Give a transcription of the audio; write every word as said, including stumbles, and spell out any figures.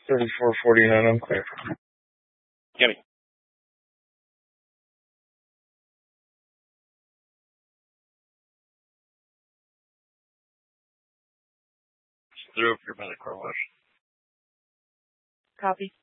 thirty-four forty-nine, I'm clear. Gimme. Through up here by the car wash. Copy.